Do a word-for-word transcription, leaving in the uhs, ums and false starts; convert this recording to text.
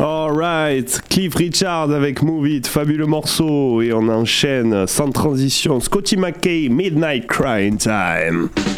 Alright, Cliff Richard avec Move It, fabuleux morceau, et on enchaîne sans transition Scotty McKay, Midnight Crying Time.